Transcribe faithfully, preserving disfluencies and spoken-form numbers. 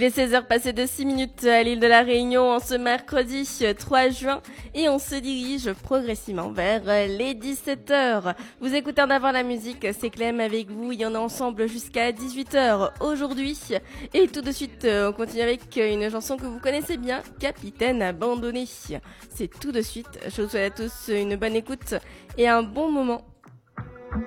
Il est seize heures passées de six minutes à l'île de la Réunion en ce mercredi trois juin et on se dirige progressivement vers les dix-sept heures. Vous écoutez En Avant la musique, c'est Clem avec vous, il y en a ensemble jusqu'à dix-huit heures aujourd'hui. Et tout de suite, on continue avec une chanson que vous connaissez bien, Capitaine Abandonné. C'est tout de suite, je vous souhaite à tous une bonne écoute et un bon moment.